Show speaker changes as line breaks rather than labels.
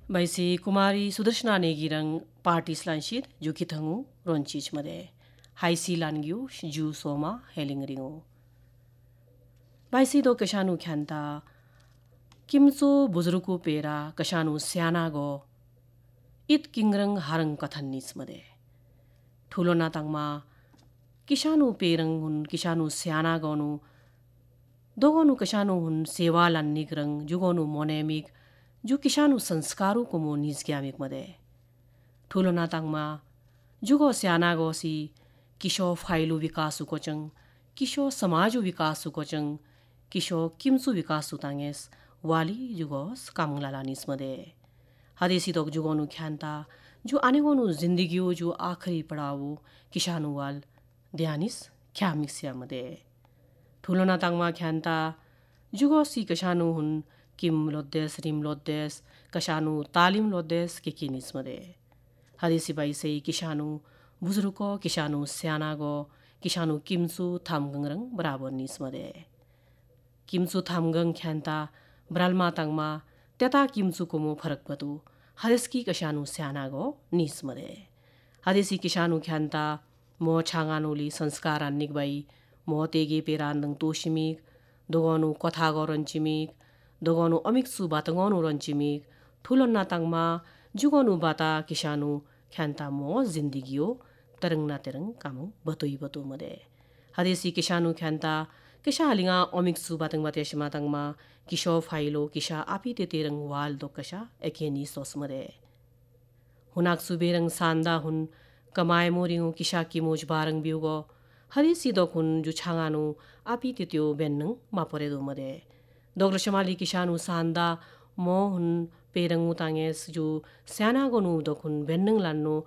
바이시 कुमारी Sudarshana नेगिरंग party स्लांशित जुकिथंगु ronchich made HiAce लानग्यू जू सोमा हेलिंगरिंगो बाइसी दो कशानु ख्यान्ता किमचो बुजुर्गको पेरा कशानु स्यानागो इत किंगरंग हारंग कथन निच मदे ठुलो नाताङमा किसानु पेरंग हुन किसानु स्यानागोनु दोगोनु कशानु हुन सेवा लान्निगरंग जुगोनु मोनेमिक जु किसानु संस्कारू कुमो निजग्यामिक मदे ठुलो नाताङमा जुगो स्यानागोसी किशो फाइलु विकासु कोचंग किशो समाजु विकासु कोचंग किशो किमचु विकासु तांगेस वाली जुगोस कामुलालानिस मदे हदेसी तोक जुगोनु ख्यान्ता जो आनेगोनु जिंदगियो जो आखरी पड़ावो किसानु वाल ध्यानिस ख्यामिक्स्या मदे ठुलो नाताङमा ख्यान्ता जुगोसी कशानु हुन किम लोद्देस रिम लोद्देस कशानु तालिम लोद्देस के किनिस मदे हदेसी बाइसे किसानु बुजुर्गको किसानु स्यानागो किसानु किमचु थामगंरंग बराबर निस मदे किमचु थामगंग ख्यान्ता ब्रालमा ताङमा त्यता किमचु कोमो फरक बतु हदेसकी कशानु स्यानागो निस मदे हदेसी किसानु ख्यान्ता मो छाङानुली संस्कार अन्निक बाई मो तेगे पेरान्दंग तोशिमिक दोगोनु कथागो रन्चिमिक दोगोनु अमिक्सु बातंगोनु रन्चिमिक ठुलो नाताङमा जुगोनु बाता किसानु ख्यान्ता मो जिंदगियो तरंग ना तरंग कामु बतुई बतु मदे हदेसी किसानु ख्यान्ता किसा हलिङा अमिक्सु बातंग बातेश माताङमा किशो फाइलो किसा आपी तेरंग वाल दो कशा एकेनी सोस मदे हुनाक सुबेरंग सांदा हुन कमाए मोरिङो किसा किमोज बारंग बिउगो हदेसी दोकुन जु छाङानु आपी त्यो बेन्नंग मापरे दो मदे दोग्लो शमाली किसानु सांदा मो हुन पेरंग तांगेस जु स्यानागोनु दोकुन बेन्नंग लान्नो